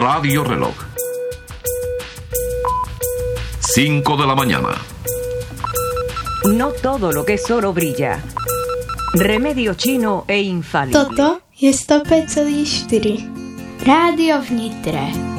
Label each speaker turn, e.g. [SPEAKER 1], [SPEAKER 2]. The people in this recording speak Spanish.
[SPEAKER 1] Radio Reloj. 5 de la mañana.
[SPEAKER 2] No todo lo que es oro brilla. Remedio chino e infalibile.
[SPEAKER 3] Toto je 105,4. Rádio v Nitre.